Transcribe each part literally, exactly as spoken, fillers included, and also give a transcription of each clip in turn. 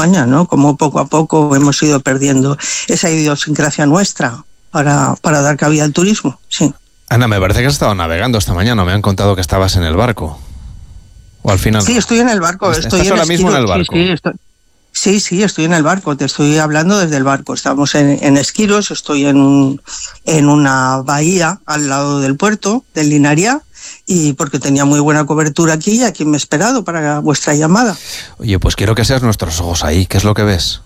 España, ¿no? Como poco a poco hemos ido perdiendo esa idiosincrasia nuestra para, para dar cabida al turismo, sí. Ana, me parece que has estado navegando esta mañana, me han contado que estabas en el barco. ¿O al final? Sí, estoy en el barco. ¿Estás estoy en ahora mismo en el barco? Sí, sí, estoy... Sí, sí, estoy en el barco, te estoy hablando desde el barco. Estamos en, en Esquiros, estoy en, un, en una bahía al lado del puerto, del Linaria, y porque tenía muy buena cobertura aquí y aquí me he esperado para vuestra llamada. Oye, pues quiero que seas nuestros ojos ahí. ¿Qué es lo que ves?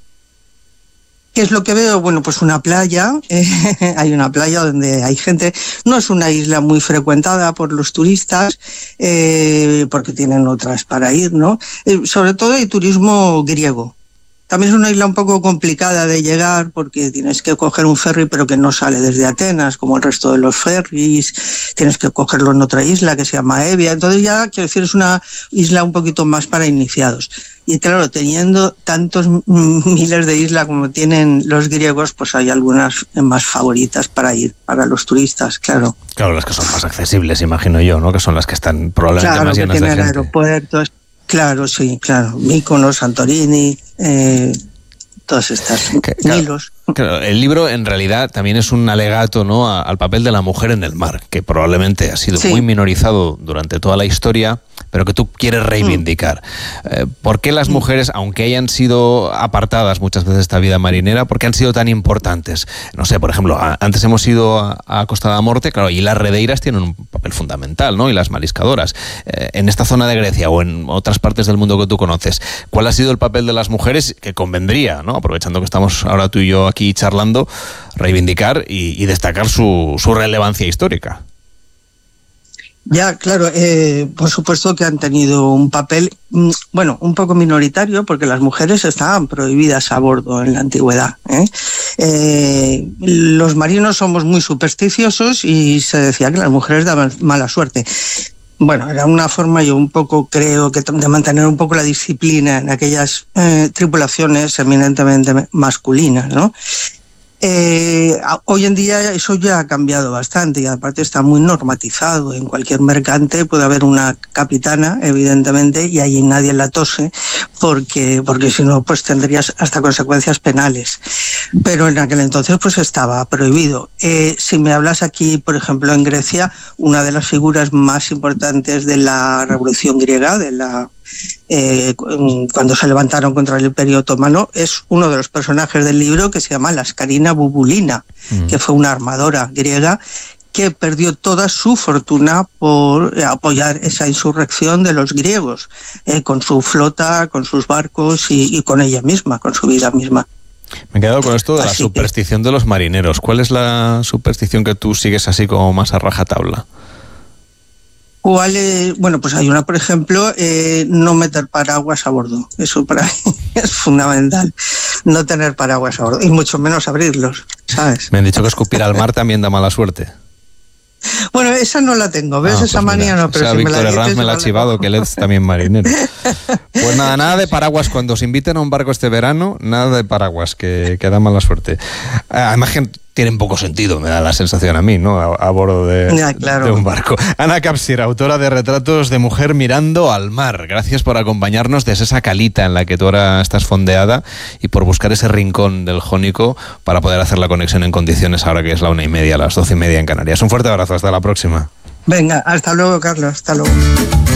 ¿Qué es lo que veo? Bueno, pues una playa, eh, hay una playa donde hay gente, no es una isla muy frecuentada por los turistas, eh, porque tienen otras para ir, ¿no? Eh, sobre todo hay turismo griego. También es una isla un poco complicada de llegar porque tienes que coger un ferry pero que no sale desde Atenas, como el resto de los ferries, tienes que cogerlo en otra isla que se llama Evia, entonces ya, quiero decir, es una isla un poquito más para iniciados. Y claro, teniendo tantos miles de islas como tienen los griegos, pues hay algunas más favoritas para ir, para los turistas, claro. Claro, las que son más accesibles, imagino yo, ¿no? Que son las que están probablemente claro, más llenas de gente. Claro, que tienen aeropuertos. Claro, sí, claro. Mykonos, Santorini, eh, todas estas, Milos. Claro, el libro en realidad también es un alegato, ¿no?, a, al papel de la mujer en el mar, que probablemente ha sido sí. muy minorizado durante toda la historia, pero que tú quieres reivindicar. Mm. Eh, ¿Por qué las mujeres, aunque hayan sido apartadas muchas veces de esta vida marinera, por qué han sido tan importantes? No sé, por ejemplo, a, antes hemos ido a, a Costa da Morte, claro, y las redeiras tienen un papel fundamental, ¿no?, y las mariscadoras. Eh, en esta zona de Grecia o en otras partes del mundo que tú conoces, ¿cuál ha sido el papel de las mujeres que convendría, ¿no?, aprovechando que estamos ahora tú y yo aquí charlando, reivindicar y, y destacar su, su relevancia histórica? Ya, claro, eh, por supuesto que han tenido un papel, bueno, un poco minoritario, porque las mujeres estaban prohibidas a bordo en la antigüedad, ¿eh? Eh, los marinos somos muy supersticiosos y se decía que las mujeres daban mala suerte. Bueno, era una forma, yo un poco creo que de mantener un poco la disciplina en aquellas eh, tripulaciones eminentemente masculinas, ¿no? Eh, hoy en día eso ya ha cambiado bastante y aparte está muy normatizado. En cualquier mercante puede haber una capitana, evidentemente, y ahí nadie la tose porque, porque si no, pues tendrías hasta consecuencias penales. Pero en aquel entonces pues estaba prohibido. Eh, si me hablas aquí, por ejemplo, en Grecia, una de las figuras más importantes de la Revolución griega, de la Eh, cuando se levantaron contra el Imperio Otomano, es uno de los personajes del libro que se llama Lascarina Bubulina, mm. que fue una armadora griega que perdió toda su fortuna por apoyar esa insurrección de los griegos, eh, con su flota, con sus barcos y, y con ella misma, con su vida misma. Me he quedado con esto de la así superstición que... de los marineros. ¿Cuál es la superstición que tú sigues así como más a rajatabla? ¿Cuál es? Bueno, pues hay una, por ejemplo, eh, no meter paraguas a bordo. Eso para mí es fundamental, no tener paraguas a bordo, y mucho menos abrirlos, ¿sabes? Me han dicho que escupir al mar también da mala suerte. Bueno, esa no la tengo, ¿ves? Ah, esa pues manía mira, no, pero o sea, si Víctor me la Herranz dices, me la ha chivado, que él es también marinero. Pues nada, nada de paraguas. Cuando os inviten a un barco este verano, nada de paraguas, que, que da mala suerte. Además que tienen poco sentido, me da la sensación a mí, ¿no?, a, a bordo de, ya, claro. de un barco. Ana Capsir, autora de Retratos de mujer mirando al mar. Gracias por acompañarnos desde esa calita en la que tú ahora estás fondeada y por buscar ese rincón del Jónico para poder hacer la conexión en condiciones ahora que es la una y media, las doce y media en Canarias. Un fuerte abrazo, hasta la próxima. Venga, hasta luego, Carlos, hasta luego.